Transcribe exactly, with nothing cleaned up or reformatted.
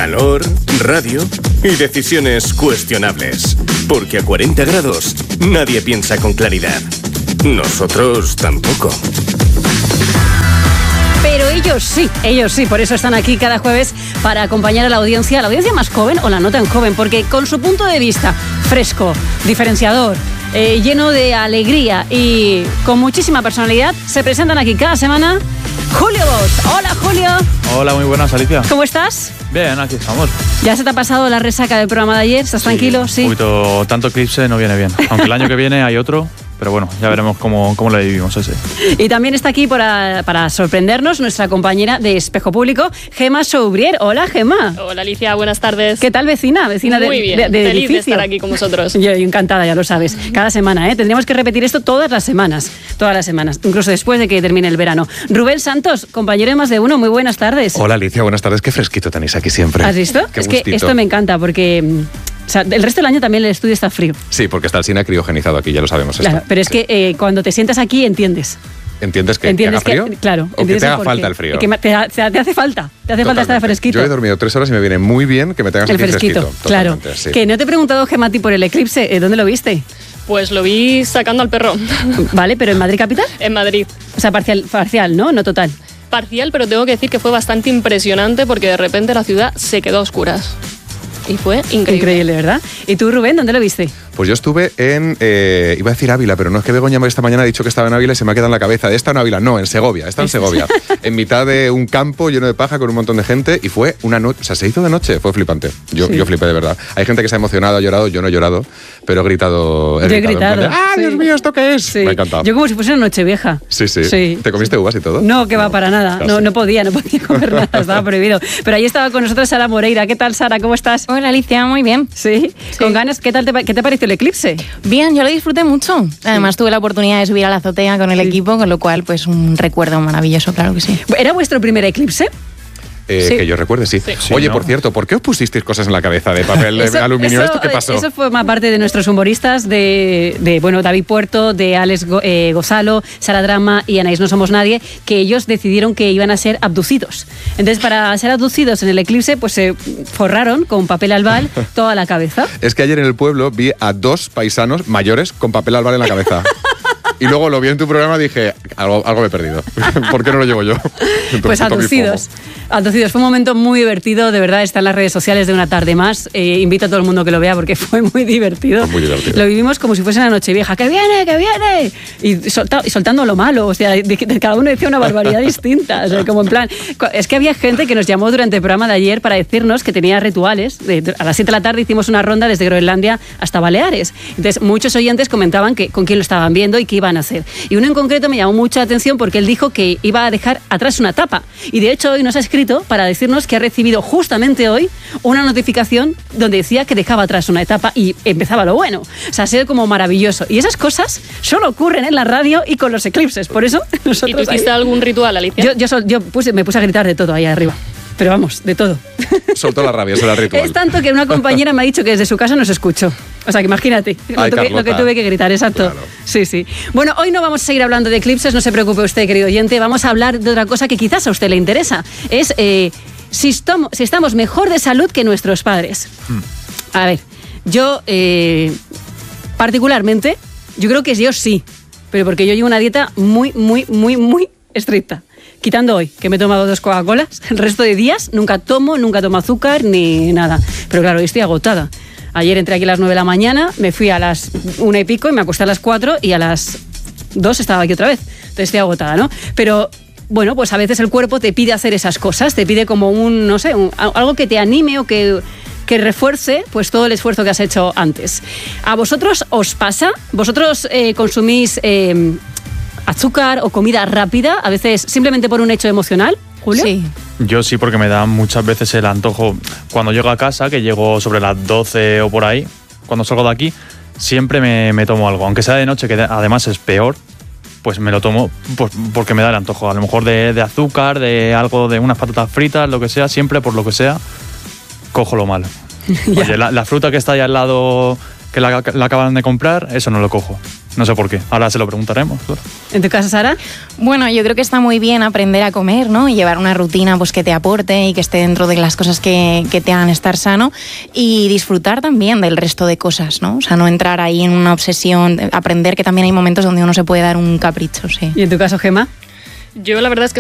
calor, radio y decisiones cuestionables. Porque a cuarenta grados nadie piensa con claridad. Nosotros tampoco. Pero ellos sí, ellos sí, por eso están aquí cada jueves para acompañar a la audiencia, la audiencia más joven o la no tan joven, porque con su punto de vista fresco, diferenciador, eh, lleno de alegría y con muchísima personalidad, se presentan aquí cada semana Julio Bosch. Hola, Julio. Hola, muy buenas, Alicia. ¿Cómo estás? Bien, aquí estamos. ¿Ya se te ha pasado la resaca del programa de ayer? ¿Estás sí, tranquilo? Sí. Un poquito, tanto eclipse no viene bien. Aunque el año que viene hay otro. Pero bueno, ya veremos cómo, cómo lo vivimos ese. Y también está aquí para, para sorprendernos nuestra compañera de Espejo Público, Gemma Soubrier. Hola, Gemma. Hola, Alicia, buenas tardes. ¿Qué tal, vecina? Vecina Muy de, bien, de, de feliz edificio. de estar aquí con vosotros. Yo encantada, ya lo sabes. Cada semana, ¿eh? Tendríamos que repetir esto todas las semanas. Todas las semanas, incluso después de que termine el verano. Rubén Santos, compañero de Más de Uno, muy buenas tardes. Hola, Alicia, buenas tardes. Qué fresquito tenéis aquí siempre. ¿Has visto? Qué es gustito. Que esto me encanta porque... O sea, el resto del año también el estudio está frío. Sí, porque está el cine criogenizado aquí, ya lo sabemos. Claro, esto. pero es sí. que eh, cuando te sientas aquí entiendes. ¿Entiendes que, ¿Entiendes que haga frío? Que, claro. ¿O que te haga falta el frío? Que te, te, te hace falta. Te hace falta estar fresquito. Yo he dormido tres horas y me viene muy bien que me tengas el aquí fresquito. fresquito. Claro. Sí. Que no te he preguntado, Gemma, a ti por el eclipse. ¿Dónde lo viste? Pues lo vi sacando al perro. Vale, pero ¿en Madrid capital? En Madrid. O sea, parcial, parcial, ¿no? No total. Parcial, pero tengo que decir que fue bastante impresionante porque de repente la ciudad se quedó a oscuras. Y fue increíble. Increíble, ¿verdad? ¿Y tú, Rubén, dónde lo viste? Pues yo estuve en, eh, iba a decir Ávila, pero no es que Begoña esta mañana ha dicho que estaba en Ávila y se me ha quedado en la cabeza. Esta en Ávila, no, en Segovia, está en Segovia. En mitad de un campo lleno de paja con un montón de gente y fue una noche, o sea, se hizo de noche, fue flipante. Yo, sí. yo flipé de verdad. Hay gente que se ha emocionado, ha llorado, yo no he llorado, pero he gritado. He yo he gritado. gritado. De, ¡ah, sí. Dios mío, ¿esto qué es? Sí. Me ha encantado. Yo como si fuese una noche vieja. Sí, sí, sí. ¿Te comiste uvas y todo? No, que va no. para nada. Casi. No, no podía, no podía comer nada, estaba prohibido. Pero ahí estaba con nosotros Sara Moreira. ¿Qué tal, Sara? ¿Cómo estás? Hola, Alicia, muy bien. ¿Sí? sí. ¿Con ganas? ¿Qué tal te, qué te pareció el eclipse? Bien, yo lo disfruté mucho. Además, sí. tuve la oportunidad de subir a la azotea con el sí. equipo, con lo cual, pues un recuerdo maravilloso, claro que sí. ¿Era vuestro primer eclipse? Eh, sí. Que yo recuerde, sí. sí. Oye, ¿no? Por cierto, ¿por qué os pusisteis cosas en la cabeza de papel de eso, aluminio? Eso, ¿Esto qué pasó? Eso forma parte de nuestros humoristas, de, de bueno, David Puerto, de Alex Go, eh, Gozalo, Sara Drama y Anaís No Somos Nadie, que ellos decidieron que iban a ser abducidos. Entonces, para ser abducidos en el eclipse, pues se forraron con papel albal toda la cabeza. Es que ayer en el pueblo vi a dos paisanos mayores con papel albal en la cabeza. Y luego lo vi en tu programa y dije, algo, algo me he perdido. ¿Por qué no lo llevo yo? Entonces, pues abducidos. Abducidos. Fue un momento muy divertido, de verdad, está en las redes sociales de Una Tarde Más. Eh, invito a todo el mundo que lo vea porque fue muy divertido. Fue muy divertido. Lo vivimos como si fuese una Nochevieja. ¡Que viene, que viene! Y, solta, y soltando lo malo. O sea, de, de, cada uno decía una barbaridad distinta. O sea, como en plan... Es que había gente que nos llamó durante el programa de ayer para decirnos que tenía rituales. De, a las siete de la tarde hicimos una ronda desde Groenlandia hasta Baleares. Entonces, muchos oyentes comentaban que con quién lo estaban viendo y qué iban a hacer. Y uno en concreto me llamó mucha atención porque él dijo que iba a dejar atrás una tapa. Y de hecho hoy nos ha escrito para decirnos que ha recibido justamente hoy una notificación donde decía que dejaba atrás una etapa y empezaba lo bueno. O sea, ha sido como maravilloso. Y esas cosas solo ocurren en la radio y con los eclipses. Por eso nosotros... ¿Y tú hiciste ahí... algún ritual, Alicia? Yo, yo, yo puse, me puse a gritar de todo ahí arriba. Pero vamos, de todo. Soltó la rabia, eso era el ritual. Es tanto que una compañera me ha dicho que desde su casa nos escuchó. O sea, que imagínate Ay, lo, que, lo que tuve que gritar, exacto. Claro. Sí, sí. Bueno, hoy no vamos a seguir hablando de eclipses, no se preocupe usted, querido oyente. Vamos a hablar de otra cosa que quizás a usted le interesa. Es eh, si, estamos, si estamos mejor de salud que nuestros padres. Hmm. A ver, yo eh, particularmente, yo creo que yo sí. Pero porque yo llevo una dieta muy, muy, muy, muy estricta. Quitando hoy, que me he tomado dos Coca-Colas, el resto de días nunca tomo, nunca tomo azúcar ni nada. Pero claro, hoy estoy agotada. Ayer entré aquí a las nueve de la mañana, me fui a las una y pico y me acosté a las cuatro y a las dos estaba aquí otra vez. Entonces estoy agotada, ¿no? Pero bueno, pues a veces el cuerpo te pide hacer esas cosas, te pide como un, no sé, un, algo que te anime o que... que refuerce pues todo el esfuerzo que has hecho antes. ¿A vosotros os pasa? ¿Vosotros eh, consumís eh, azúcar o comida rápida, a veces simplemente por un hecho emocional? ¿Julio? Sí. Yo sí, porque me da muchas veces el antojo. Cuando llego a casa, que llego sobre las doce o por ahí, cuando salgo de aquí, siempre me, me tomo algo. Aunque sea de noche, que además es peor, pues me lo tomo pues, porque me da el antojo. A lo mejor de, de azúcar, de algo, de unas patatas fritas, lo que sea, siempre por lo que sea, cojo lo malo. Oye, la, la fruta que está ahí al lado, que la, la acaban de comprar, eso no lo cojo. No sé por qué. Ahora se lo preguntaremos. Claro. ¿En tu casa, Sara? Bueno, yo creo que está muy bien aprender a comer, ¿no? Y llevar una rutina pues, que te aporte y que esté dentro de las cosas que, que te hagan estar sano y disfrutar también del resto de cosas, ¿no? O sea, no entrar ahí en una obsesión, aprender que también hay momentos donde uno se puede dar un capricho, sí. ¿Y en tu caso, Gemma? Yo la verdad es que